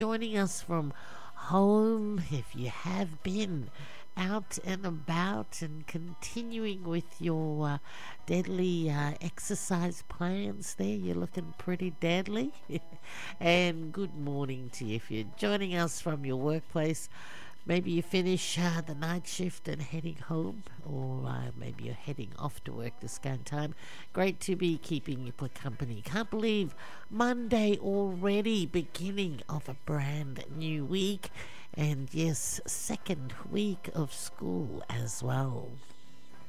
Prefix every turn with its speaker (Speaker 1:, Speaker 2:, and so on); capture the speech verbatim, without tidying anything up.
Speaker 1: joining us from home, if you have been out and about and continuing with your uh, deadly uh, exercise plans there, you're looking pretty deadly. And good morning to you if you're joining us from your workplace. Maybe you finish uh, the night shift and heading home, or uh, maybe you're heading off to work this kind of time. Great to be keeping you company. Can't believe Monday already, beginning of a brand new week, and yes, second week of school as well.